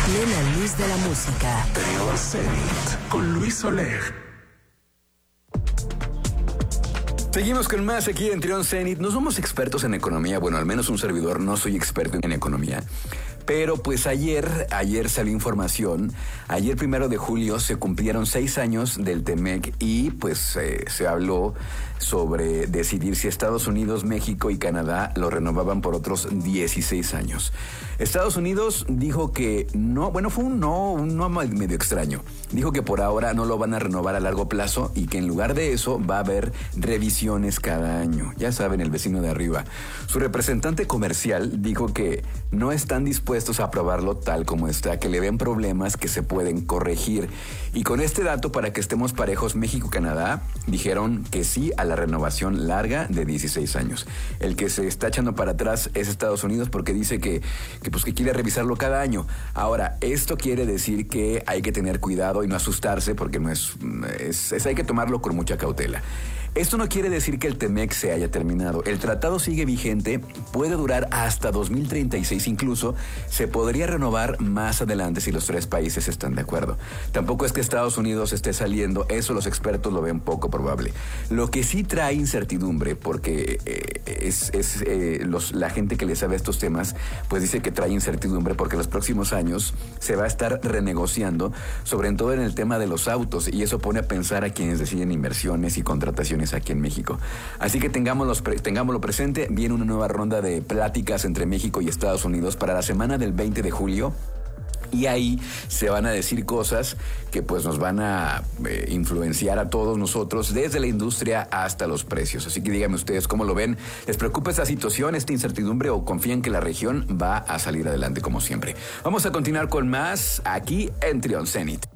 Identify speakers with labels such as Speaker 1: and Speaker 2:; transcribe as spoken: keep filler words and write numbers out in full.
Speaker 1: plena luz de la música.
Speaker 2: Trión Zenit con Luis Oleg.
Speaker 3: Seguimos con más aquí en Trión Zenit. No somos expertos en economía, bueno, al menos un servidor no soy experto en economía. Pero pues ayer, ayer salió información, ayer primero de julio se cumplieron seis años del T-MEC y pues eh, se habló sobre decidir si Estados Unidos, México y Canadá lo renovaban por otros dieciséis años. Estados Unidos dijo que no, bueno, fue un no, un no medio extraño. Dijo que por ahora no lo van a renovar a largo plazo y que en lugar de eso va a haber revisiones cada año. Ya saben, el vecino de arriba. Su representante comercial dijo que no están dispuestos a aprobarlo tal como está, que le ven problemas que se pueden corregir. Y con este dato, para que estemos parejos, México y Canadá dijeron que sí a la renovación larga de dieciséis años. El que se está echando para atrás es Estados Unidos porque dice que, que, pues, que quiere revisarlo cada año. Ahora, esto quiere decir que hay que tener cuidado y no asustarse porque no es, es, es hay que tomarlo con mucha cautela. Esto no quiere decir que el T-MEC se haya terminado. El tratado sigue vigente, puede durar hasta dos mil treinta y seis incluso. Se podría renovar más adelante si los tres países están de acuerdo. Tampoco es que Estados Unidos esté saliendo, eso los expertos lo ven poco probable. Lo que sí trae incertidumbre, porque eh, es, es eh, los, la gente que le sabe estos temas, pues dice que trae incertidumbre porque en los próximos años se va a estar renegociando, sobre todo en el tema de los autos, y eso pone a pensar a quienes deciden inversiones y contrataciones aquí en México. Así que tengámoslo, tengámoslo presente. Viene una nueva ronda de pláticas entre México y Estados Unidos para la semana del veinte de julio. Y ahí se van a decir cosas que pues nos van a eh, influenciar a todos nosotros, desde la industria hasta los precios. Así que díganme ustedes cómo lo ven. ¿Les preocupa esta situación, esta incertidumbre, o confían que la región va a salir adelante como siempre? Vamos a continuar con más aquí en Trión Zenit.